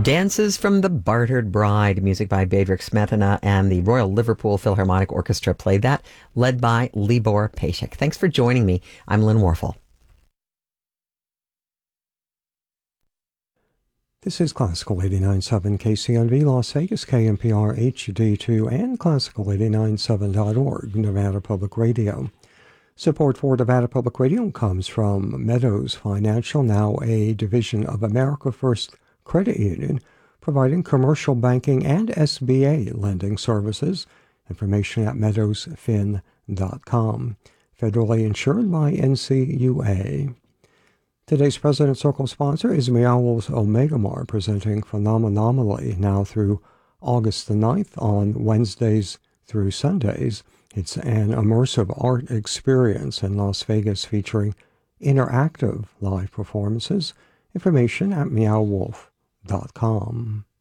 Dances from the Bartered Bride, music by Bedřich Smetana and the Royal Liverpool Philharmonic Orchestra played that, led by Libor Pešek. Thanks for joining me. I'm Lynn Warfel. This is Classical 89.7 KCNV Las Vegas, KNPR HD2, and Classical897.org, Nevada Public Radio. Support for Nevada Public Radio comes from Meadows Financial, now a division of America First Credit Union, providing commercial banking and SBA lending services. Information at meadowsfin.com. Federally insured by NCUA. Today's President Circle sponsor is Meow Wolf's Omega Mart, presenting Phenomenomally now through August the 9th on Wednesdays through Sundays. It's an immersive art experience in Las Vegas featuring interactive live performances. Information at meowwolf.com.